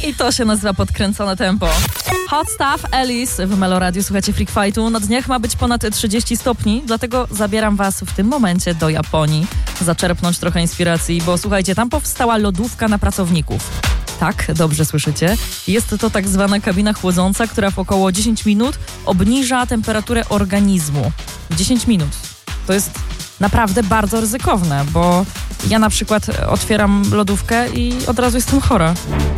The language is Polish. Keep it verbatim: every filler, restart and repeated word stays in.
I to się nazywa podkręcone tempo. Hot Stuff, Alice w Meloradiu. Słuchajcie Freak Fightu. Na dniach ma być ponad trzydzieści stopni, dlatego zabieram was w tym momencie do Japonii. Zaczerpnąć trochę inspiracji, bo słuchajcie, tam powstała lodówka na pracowników. Tak, dobrze słyszycie. Jest to tak zwana kabina chłodząca, która w około dziesięć minut obniża temperaturę organizmu. dziesięć minut. To jest naprawdę bardzo ryzykowne, bo ja na przykład otwieram lodówkę i od razu jestem chora.